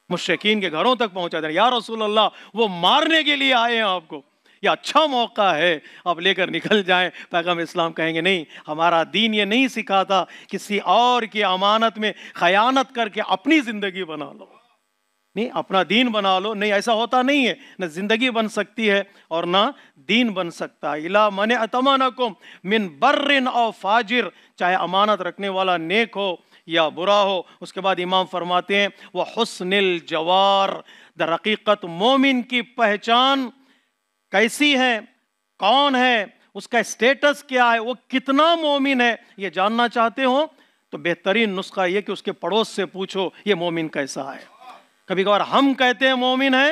مشرکین کے گھروں تک پہنچا دینا. یا رسول اللہ وہ مارنے کے لیے آئے ہیں آپ کو, یہ اچھا موقع ہے آپ لے کر نکل جائیں. پیغمبر اسلام کہیں گے نہیں, ہمارا دین یہ نہیں سکھاتا کسی اور کی امانت میں خیانت کر کے اپنی زندگی بنا لو. نہیں, اپنا دین بنا لو. نہیں, ایسا ہوتا نہیں ہے. نہ زندگی بن سکتی ہے اور نہ دین بن سکتا ہے. الا من اتمنکم من بر او فاجر, چاہے امانت رکھنے والا نیک ہو یا برا ہو. اس کے بعد امام فرماتے ہیں وہ حسن الجوار, در حقیقت مومن کی پہچان کیسی ہے, کون ہے, اس کا اسٹیٹس کیا ہے, وہ کتنا مومن ہے, یہ جاننا چاہتے ہو تو بہترین نسخہ یہ کہ اس کے پڑوس سے پوچھو یہ مومن کیسا ہے. کبھی کبھار ہم کہتے ہیں مومن ہے,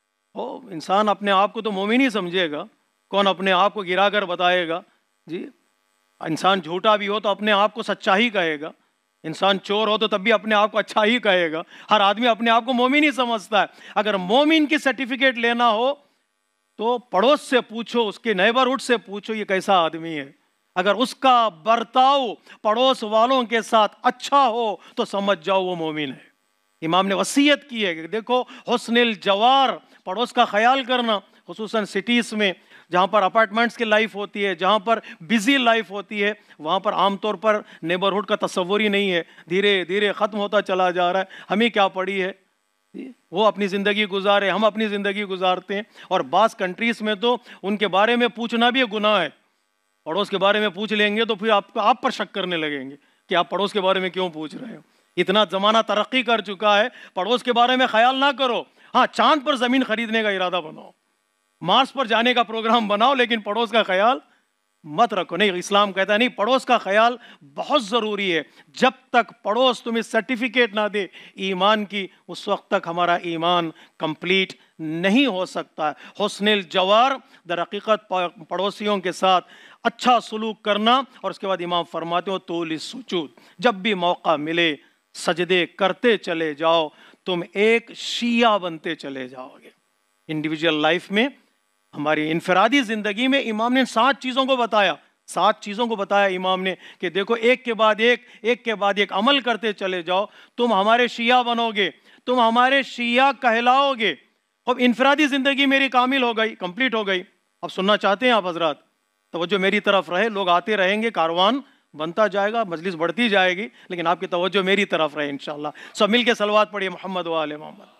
انسان اپنے آپ کو تو مومن ہی سمجھے گا, کون اپنے آپ کو گرا کر بتائے گا. جی, انسان جھوٹا بھی ہو تو اپنے آپ کو سچا ہی کہے گا, انسان چور ہو تو تب بھی اپنے آپ کو اچھا ہی کہے گا. ہر آدمی اپنے آپ کو مومن ہی سمجھتا ہے. اگر مومن کی سرٹیفکیٹ لینا ہو تو پڑوس سے پوچھو, اس کے نیبرہڈ سے پوچھو یہ کیسا آدمی ہے. اگر اس کا برتاؤ پڑوس والوں کے ساتھ اچھا ہو تو سمجھ جاؤ وہ مومن ہے. امام نے وصیت کی ہے کہ دیکھو حسن الجوار, پڑوس کا خیال کرنا, خصوصاً سٹیز میں جہاں پر اپارٹمنٹس کی لائف ہوتی ہے, جہاں پر بزی لائف ہوتی ہے, وہاں پر عام طور پر نیبرہڈ کا تصور ہی نہیں ہے, دھیرے دھیرے ختم ہوتا چلا جا رہا ہے. ہمیں کیا پڑی ہے, وہ اپنی زندگی گزارے, ہم اپنی زندگی گزارتے ہیں. اور بعض کنٹریز میں تو ان کے بارے میں پوچھنا بھی گناہ ہے. پڑوس کے بارے میں پوچھ لیں گے تو پھر آپ پر شک کرنے لگیں گے کہ آپ پڑوس کے بارے میں کیوں پوچھ رہے ہو. اتنا زمانہ ترقی کر چکا ہے, پڑوس کے بارے میں خیال نہ کرو. ہاں, چاند پر زمین خریدنے کا ارادہ بناؤ, مارس پر جانے کا پروگرام بناؤ, لیکن پڑوس کا خیال مت رکھو. نہیں, اسلام کہتا ہے نہیں, پڑوس کا خیال بہت ضروری ہے. جب تک پڑوس تمہیں سرٹیفکیٹ نہ دے ایمان کی, اس وقت تک ہمارا ایمان کمپلیٹ نہیں ہو سکتا ہے. حسن الجوار, در حقیقت پڑوسیوں کے ساتھ اچھا سلوک کرنا. اور اس کے بعد امام فرماتے ہو طول السجود, جب بھی موقع ملے سجدے کرتے چلے جاؤ, تم ایک شیعہ بنتے چلے جاؤ گے. انڈیویجول لائف میں, ہماری انفرادی زندگی میں امام نے 7 چیزوں کو بتایا, 7 چیزوں کو بتایا امام نے کہ دیکھو ایک کے بعد ایک عمل کرتے چلے جاؤ, تم ہمارے شیعہ بنو گے, تم ہمارے شیعہ کہلاؤ گے. اب انفرادی زندگی میری کامل ہو گئی, کمپلیٹ ہو گئی. اب سننا چاہتے ہیں آپ حضرات, توجہ میری طرف رہے, لوگ آتے رہیں گے, کاروان بنتا جائے گا, مجلس بڑھتی جائے گی, لیکن آپ کی توجہ میری طرف رہے انشاءاللہ. سب مل کے صلوات پڑھیے محمد و آل محمد.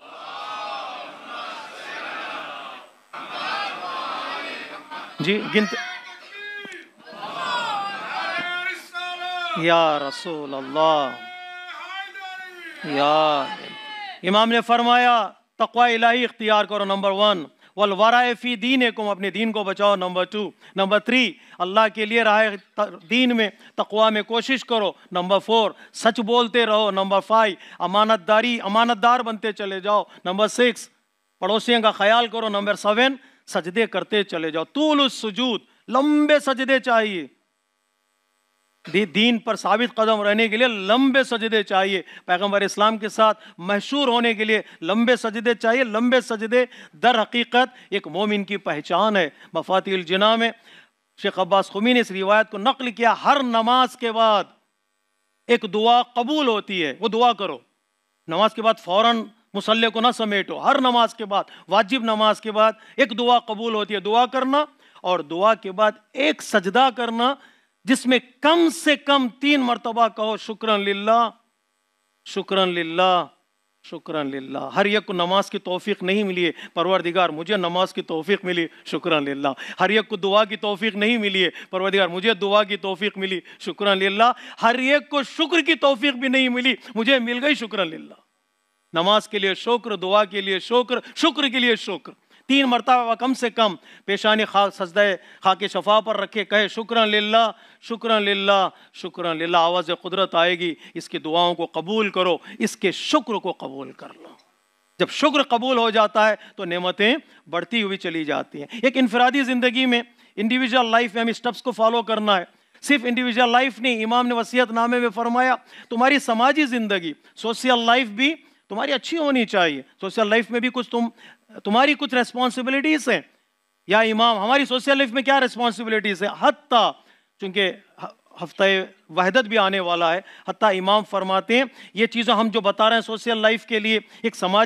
جی گنتے, یا رسول اللہ, یا امام نے فرمایا تقوی الہی اختیار کرو, نمبر 1. والورع فی دینکم, اپنے دین کو بچاؤ, نمبر 2. نمبر 3, اللہ کے لیے راہ دین میں تقوی میں کوشش کرو, نمبر 4. سچ بولتے رہو, نمبر 5. امانت دار بنتے چلے جاؤ, نمبر 6. پڑوسیوں کا خیال کرو, نمبر 7. سجدے کرتے چلے جاؤ. طول السجود, لمبے سجدے چاہیے, دین پر ثابت قدم رہنے کے لیے لمبے سجدے چاہیے. پیغمبر اسلام کے ساتھ مشہور ہونے کے لیے لمبے سجدے چاہیے. لمبے سجدے در حقیقت ایک مومن کی پہچان ہے. مفاتیح الجناح میں شیخ عباس خمی نے اس روایت کو نقل کیا, ہر نماز کے بعد ایک دعا قبول ہوتی ہے, وہ دعا کرو. نماز کے بعد فوراً مصلی کو نہ سمیٹو, ہر نماز کے بعد, واجب نماز کے بعد ایک دعا قبول ہوتی ہے, دعا کرنا. اور دعا کے بعد ایک سجدہ کرنا جس میں کم سے کم 3 مرتبہ کہو شکرن للہ, شکرن للہ, شکرن للہ. ہر ایک کو نماز کی توفیق نہیں ملی ہے, پروردگار مجھے نماز کی توفیق ملی, شکرن للہ. ہر ایک کو دعا کی توفیق نہیں ملی ہے, پروردگار مجھے دعا کی توفیق ملی, شکرن للہ. ہر ایک کو شکر کی توفیق بھی نہیں ملی, مجھے مل گئی, شکرن للہ. نماز کے لیے شکر, دعا کے لیے شکر, شکر کے لیے شکر. 3 مرتبہ کم سے کم پیشانی سجدہ خاک شفا پر رکھے, کہے شکرن للہ, شکرن للہ, شکرن للہ. آواز قدرت آئے گی. اس کی دعاؤں کو قبول کرو, اس کے شکر کو قبول کر لو. جب شکر قبول ہو جاتا ہے تو نعمتیں بڑھتی ہوئی چلی جاتی ہیں. ایک انفرادی زندگی میں, انڈیویجول لائف میں ہمیں اسٹیپس کو فالو کرنا ہے. صرف انڈیویجول لائف نہیں, امام نے وصیت نامے میں فرمایا تمہاری سماجی زندگی, سوشل لائف بھی تمہاری اچھی ہونی چاہیے. سوشل لائف میں بھی کچھ تمہاری کچھ ریسپانسبلٹیز ہیں. یا امام, ہماری سوشل لائف میں کیا ریسپانسبلٹیز ہیں, حتیٰ چونکہ ہفتہ وحدت بھی آنے والا ہے, حتیٰ امام فرماتے ہیں یہ چیزیں ہم جو بتا رہے ہیں سوشل لائف کے لیے, ایک سماج